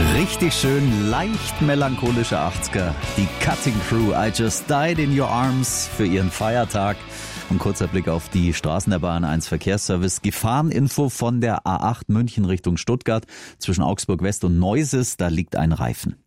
Richtig schön, leicht melancholische 80er. Die Cutting Crew, I Just Died in Your Arms für ihren Feiertag. Und kurzer Blick auf die Straßen der Bayern 1 Verkehrsservice. Gefahreninfo von der A8 München Richtung Stuttgart zwischen Augsburg West und Neuses. Da liegt ein Reifen.